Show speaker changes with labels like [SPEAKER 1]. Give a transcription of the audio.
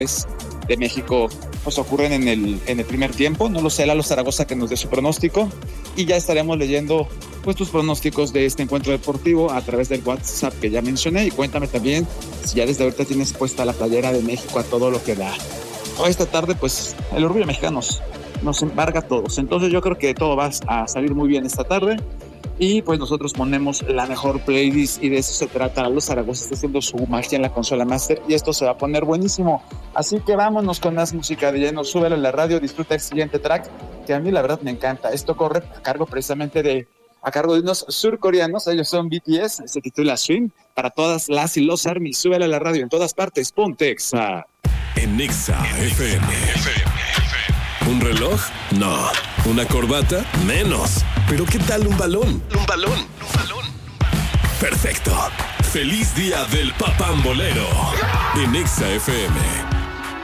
[SPEAKER 1] de México pues ocurren en el primer tiempo. No lo sé, Lalo Zaragoza que nos dé su pronóstico y ya estaremos leyendo pues tus pronósticos de este encuentro deportivo a través del WhatsApp que ya mencioné. Y cuéntame también si ya desde ahorita tienes puesta la playera de México a todo lo que da. Hoy esta tarde pues el orgullo mexicano nos embarga a todos, entonces yo creo que todo va a salir muy bien esta tarde. Y pues nosotros ponemos la mejor playlist y de eso se trata. Lalo Zaragoza está haciendo su magia en la consola Master y esto se va a poner buenísimo. Así que vámonos con más música de lleno. Súbelo en la radio, disfruta el siguiente track que a mí la verdad me encanta. Esto corre a cargo de unos surcoreanos. Ellos son BTS, se titula Swing. Para todas las y los ARMY, súbelo a la radio en todas partes. Ponte Exa.
[SPEAKER 2] En Exa FM. ¿Un reloj? No. ¿Una corbata? Menos. ¿Pero qué tal un balón? Un balón. Perfecto. Feliz día del papambolero. En Exa FM.